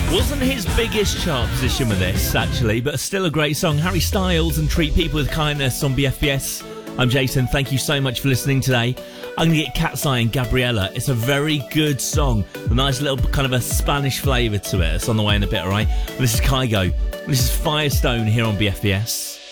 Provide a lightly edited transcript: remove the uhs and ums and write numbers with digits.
Wasn't his biggest chart position with this, actually, but still a great song. Harry Styles and Treat People with Kindness on BFBS. I'm Jason. Thank you so much for listening today. I'm going to get Cat's Eye and Gabriella. It's a very good song. A nice little kind of a Spanish flavour to it. It's on the way in a bit, all right? This is Kygo. This is Firestone here on BFBS.